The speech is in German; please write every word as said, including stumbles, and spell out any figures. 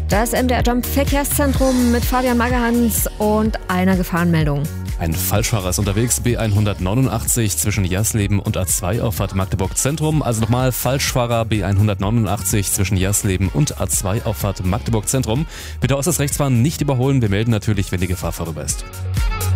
Das M D R Jump Verkehrszentrum mit Fabian Magerhans und einer Gefahrenmeldung. Ein Falschfahrer ist unterwegs, B hundertneunundachtzig zwischen Jassleben und A zwei Auffahrt Magdeburg Zentrum. Also nochmal Falschfahrer B hundertneunundachtzig zwischen Jassleben und A zwei Auffahrt Magdeburg Zentrum. Bitte äußerst rechts fahren, nicht überholen. Wir melden natürlich, wenn die Gefahr vorüber ist.